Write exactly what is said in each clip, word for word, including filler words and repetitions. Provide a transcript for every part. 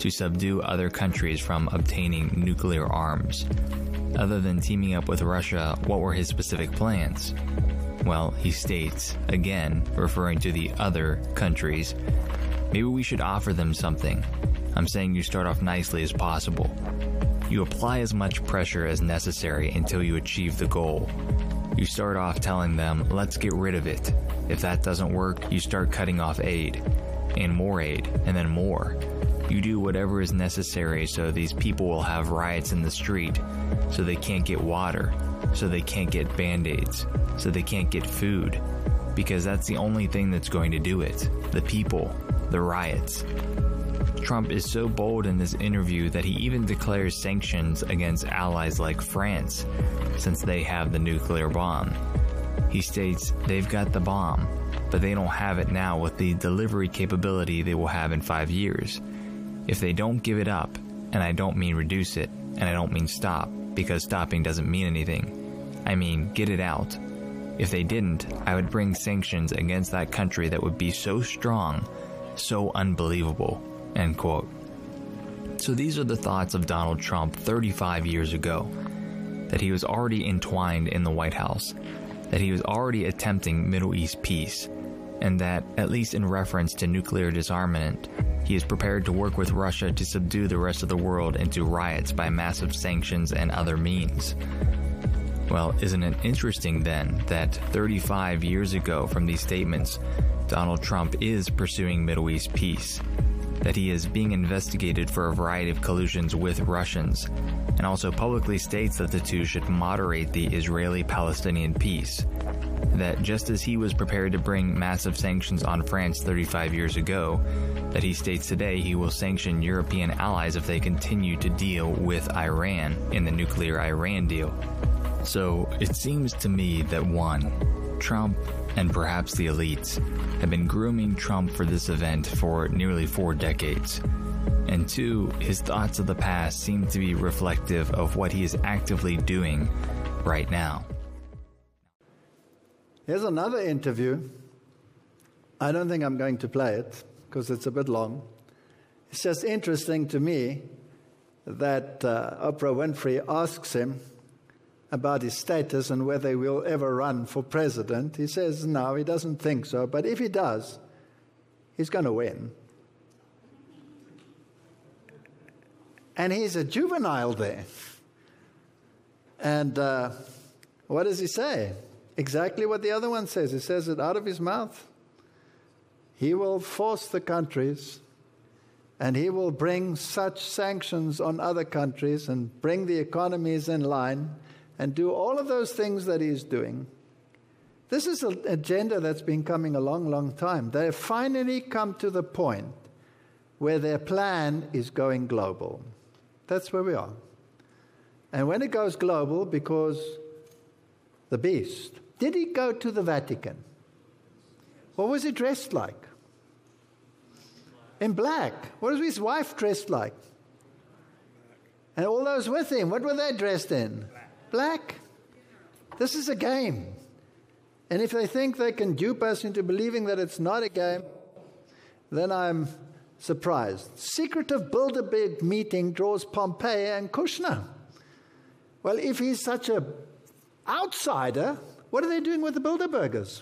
to subdue other countries from obtaining nuclear arms. Other than teaming up with Russia, what were his specific plans? Well, he states, again, referring to the other countries, maybe we should offer them something. I'm saying you start off nicely as possible. You apply as much pressure as necessary until you achieve the goal. You start off telling them, let's get rid of it. If that doesn't work, you start cutting off aid, and more aid, and then more. You do whatever is necessary so these people will have riots in the street, so they can't get water, so they can't get band-aids, so they can't get food, because that's the only thing that's going to do it. The people, the riots. Trump is so bold in this interview that he even declares sanctions against allies like France, since they have the nuclear bomb. He states they've got the bomb, but they don't have it now with the delivery capability they will have in five years. If they don't give it up, and I don't mean reduce it, and I don't mean stop, because stopping doesn't mean anything. I mean get it out. If they didn't, I would bring sanctions against that country that would be so strong, so unbelievable. End quote. So these are the thoughts of Donald Trump thirty-five years ago, that he was already entwined in the White House, that he was already attempting Middle East peace, and that, at least in reference to nuclear disarmament, he is prepared to work with Russia to subdue the rest of the world into riots by massive sanctions and other means. Well, isn't it interesting then that thirty-five years ago from these statements, Donald Trump is pursuing Middle East peace, that he is being investigated for a variety of collusions with Russians, and also publicly states that the two should moderate the Israeli-Palestinian peace, that just as he was prepared to bring massive sanctions on France thirty-five years ago, that he states today he will sanction European allies if they continue to deal with Iran in the nuclear Iran deal. So it seems to me that one, Trump and perhaps the elites have been grooming Trump for this event for nearly four decades. And two, his thoughts of the past seem to be reflective of what he is actively doing right now. Here's another interview. I don't think I'm going to play it because it's a bit long. It's just interesting to me that uh, Oprah Winfrey asks him about his status and whether he will ever run for president. He says no, he doesn't think so, but if he does, he's going to win. And he's a juvenile there. And uh, what does he say? Exactly what the other one says. He says it out of his mouth. He will force the countries, and he will bring such sanctions on other countries and bring the economies in line and do all of those things that he's doing. This is an agenda that's been coming a long, long time. They have finally come to the point where their plan is going global. That's where we are. And when it goes global, because the beast, did he go to the Vatican? What was he dressed like? In black. What was his wife dressed like? And all those with him, what were they dressed in? Black. This is a game. And if they think they can dupe us into believing that it's not a game, then I'm surprised. Secret of Bilderberg meeting draws Pompeo and Kushner. Well, if he's such an outsider, what are they doing with the Bilderbergers?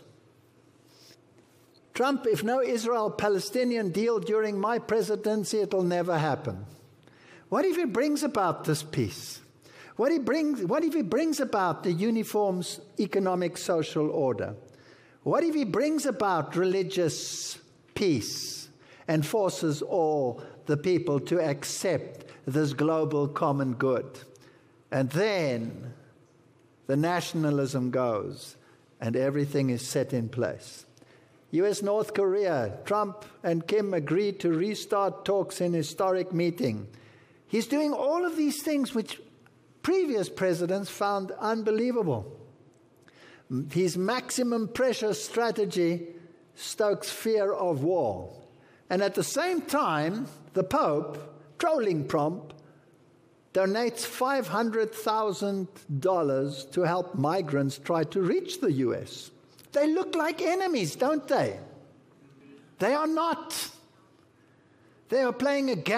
Trump, if no Israel-Palestinian deal during my presidency, it'll never happen. What if he brings about this peace? What, he brings, what if he brings about the uniform economic social order? What if he brings about religious peace and forces all the people to accept this global common good? And then the nationalism goes and everything is set in place. U S North Korea, Trump and Kim agreed to restart talks in historic meeting. He's doing all of these things which previous presidents found unbelievable. His maximum pressure strategy stokes fear of war. And at the same time, the Pope, trolling Trump, donates five hundred thousand dollars to help migrants try to reach the U S. They look like enemies, don't they? They are not. They are playing a game.